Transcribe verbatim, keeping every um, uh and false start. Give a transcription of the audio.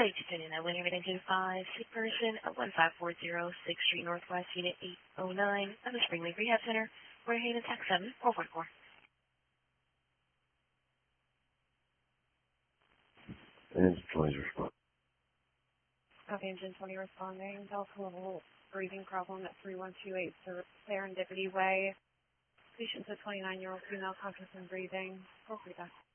Ready to send in a winner engine five, sick person at one five four zero sixth Street Northwest, Unit eight oh nine of the Spring Lake Rehab Center. We're heading to tax seven four four four. Engine twenty respond. Okay, Engine twenty responding. Delta level breathing problem at three one two eight Serendipity Way. Patient's a twenty-nine-year-old female, conscious and breathing. Four three back.